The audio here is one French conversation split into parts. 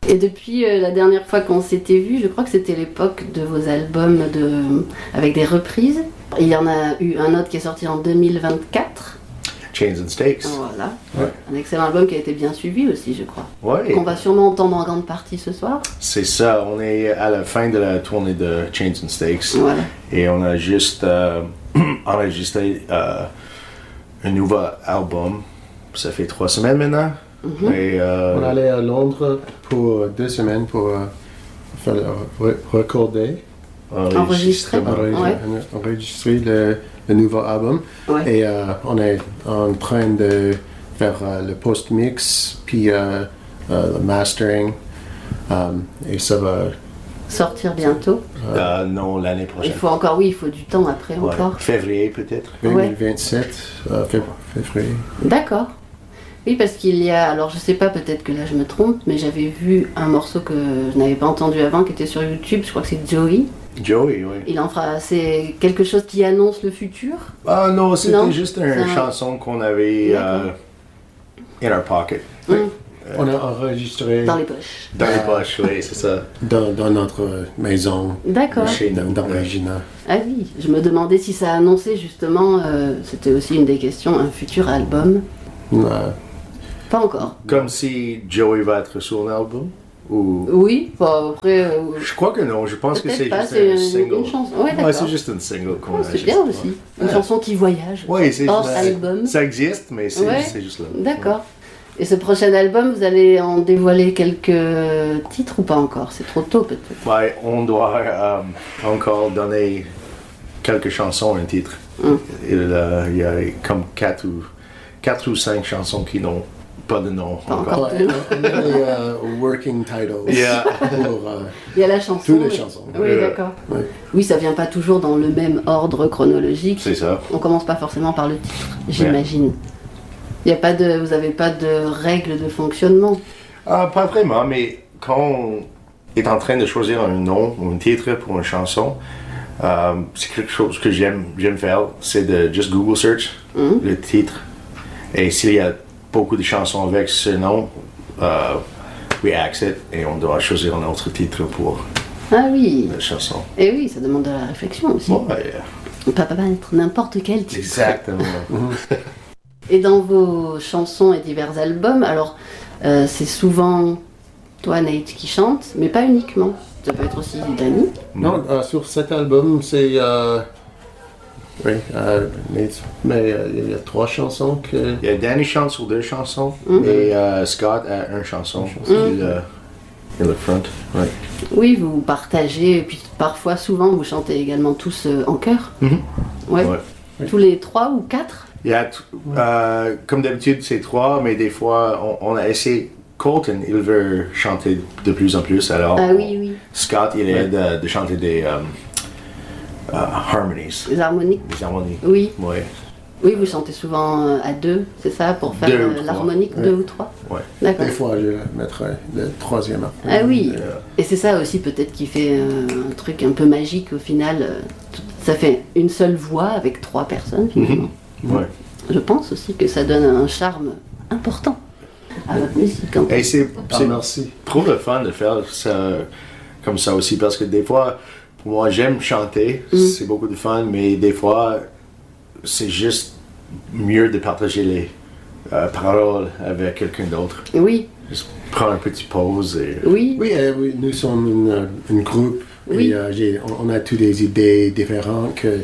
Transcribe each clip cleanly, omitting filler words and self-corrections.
Et depuis la dernière fois qu'on s'était vu, je crois que c'était l'époque de vos albums avec des reprises. Il y en a eu un autre qui est sorti en 2024. Chains and Stakes. Voilà. Ouais. Un excellent album qui a été bien suivi aussi, je crois. Ouais. Qu'on va sûrement entendre en grande partie ce soir. C'est ça, on est à la fin de la tournée de Chains and Stakes. Voilà. Et on a juste enregistré un nouveau album. Ça fait 3 semaines maintenant. Mhm. Et, On allait à Londres pour 2 semaines pour faire recorder, Enregistrer. Ouais. enregistrer le nouveau album. Ouais. Et on est en train de faire le post-mix, puis le mastering. Et ça va... Sortir bientôt. non, l'année prochaine. Il faut du temps après Ouais. encore. Février peut-être. 2027, février. D'accord. Oui, parce qu'il y a, alors je sais pas, peut-être que là je me trompe, mais j'avais vu un morceau que je n'avais pas entendu avant qui était sur YouTube, je crois que c'est Joey. Joey, oui. Il en fera, c'est quelque chose qui annonce le futur. Ah non, c'était Non, juste c'est une chanson qu'on avait in our pocket. On a enregistré Dans les poches. Dans les poches, oui, c'est ça. dans notre maison D'accord. Chez nous. dans Regina. Ah oui, je me demandais si ça annonçait justement, c'était aussi une des questions, un futur album. Pas encore. Comme si Joey va être sur l'album ou... Oui, bah, après... Je crois que non, je pense que peut-être c'est pas, juste c'est un single. une chanson. Ouais, d'accord. Ouais, c'est juste un single qu'on Oh, a c'est juste- bien aussi. Une Ouais. chanson qui voyage. Oui, c'est Hors juste... album. Ça existe, mais c'est Ouais. c'est juste là. D'accord. Et ce prochain album, vous allez en dévoiler quelques titres ou pas encore? C'est trop tôt peut-être. Ouais, on doit encore donner quelques chansons, un titre. Il y a comme 4 ou 5 chansons qui n'ont pas de nom Pas encore. encore. On a les working titles Yeah. pour Il y a la chanson. toutes les mais- chansons. Oui, d'accord. Ouais. Oui, ça vient pas toujours dans le même ordre chronologique. C'est ça. On commence pas forcément par le titre, j'imagine. Il y a pas de, vous avez pas de règles de fonctionnement. Pas vraiment, mais quand on est en train de choisir un nom ou un titre pour une chanson, c'est quelque chose que j'aime faire, c'est de juste Google search le titre. Et s'il y a beaucoup de chansons avec ce nom, we accept et on doit choisir un autre titre pour Ah oui. la chanson. Et oui, ça demande de la réflexion aussi. Ouais, On peut pas mettre n'importe quel titre. exactement. Et dans vos chansons et divers albums, alors c'est souvent toi Nate qui chante, mais pas uniquement. Ça peut être aussi Danny. Non, sur cet album, c'est... oui, mais il y a 3 chansons que... Il y a Danny chante sur 2 chansons et Scott a une chanson. Il le front. Ouais. Oui, vous partagez, et puis parfois, souvent, vous chantez également tous en chœur. Ouais. Ouais. Tous les 3 ou 4. Il y a comme d'habitude, c'est 3, mais des fois, on a essayé. Colton, il veut chanter de plus en plus, alors Ah oui, oui. Scott, il aide de chanter des harmonies, Les harmoniques. des harmonies. Oui. Ouais, Oui, vous chantez souvent à 2, c'est ça, pour faire 2 ou 3. l'harmonique, Ouais. 2 ou 3. ouais. D'accord. Des fois, je mettrai le 3e après. Ah oui. Et c'est ça aussi peut-être qui fait un truc un peu magique au final. Ça fait une seule voix avec 3 personnes finalement. Ouais. Je pense aussi que ça donne un charme important à votre musique. Hein. Et c'est Merci. trop le fun de faire ça comme ça aussi, parce que des fois, pour moi, j'aime chanter, c'est beaucoup de fun, mais des fois, c'est juste mieux de partager les paroles avec quelqu'un d'autre. Oui, Juste prendre une petite pause et... oui, Oui, oui, nous sommes une groupe. Oui. Et, on a toutes des idées différentes que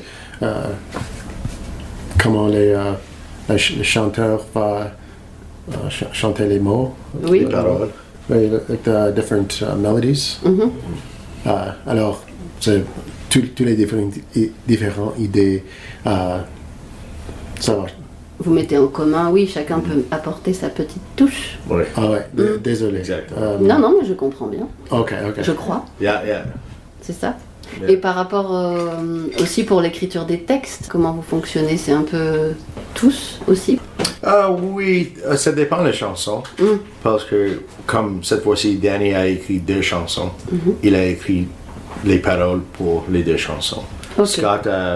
comment le chanteur va chanter les mots. oui. les paroles. Oui, avec different melodies. Alors, c'est toutes les différentes idées. Ça va. Vous mettez en commun, oui, chacun peut apporter sa petite touche. Ouais. Ah ouais, désolé. Exactement. Non, non, mais je comprends bien, Ok. je crois, Yeah. c'est ça. Yeah. Et par rapport aussi pour l'écriture des textes, comment vous fonctionnez? C'est un peu tous aussi? Oui, ça dépend des chansons. Parce que, comme cette fois-ci, Danny a écrit 2 chansons. Il a écrit les paroles pour les 2 chansons. Ok. Scott a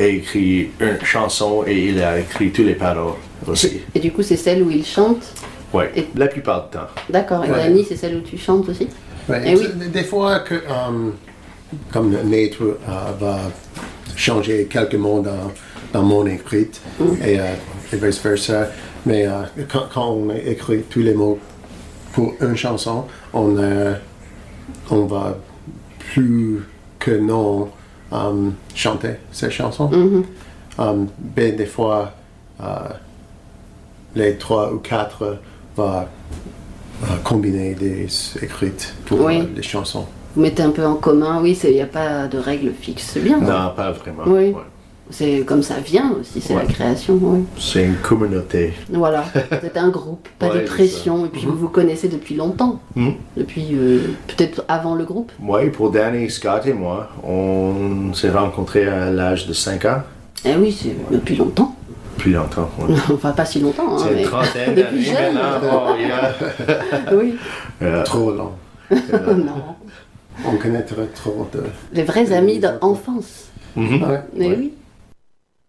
écrit une chanson et il a écrit toutes les paroles aussi. Et du coup, c'est celle où il chante? Oui, Et- la plupart du temps. D'accord. Et Ouais. Dani, c'est celle où tu chantes aussi? Ouais, Eh oui. Des fois, comme Nate va changer quelques mots dans mon écrit et vice-versa, mais quand on écrit tous les mots pour une chanson, on va plus que non chanter ces chansons. Ben, des fois, les 3 ou 4 va combiner des écrits pour Oui. les chansons. Vous mettez un peu en commun, oui, il n'y a pas de règle fixe, c'est bien. Non, pas vraiment. Oui. Ouais. C'est comme ça vient aussi, c'est Ouais. la création, oui. C'est une communauté. Voilà, vous êtes un groupe, pas Ouais, de c'est pression, et puis vous vous connaissez depuis longtemps, depuis peut-être avant le groupe. Oui, pour Danny, Scott et moi, on s'est rencontrés à l'âge de 5 ans. Eh oui, c'est depuis longtemps. Plus longtemps, ouais. Enfin, pas si longtemps, hein, C'est une mais trentaine depuis d'années jeune. maintenant. Oh, yeah. Oui, Trop long. non. On connaîtrait trop de... Les vrais amis d'enfance. Mhm. Ouais. Mais Ouais. oui.